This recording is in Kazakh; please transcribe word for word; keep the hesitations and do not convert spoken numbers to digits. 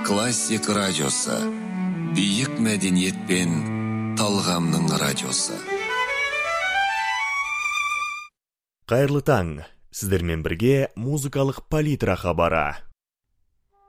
Классик радиосы. Биік мәдениет пен талғамның радиосы. Қайырлы таң. Сіздермен бірге музыкалық палитра хабары.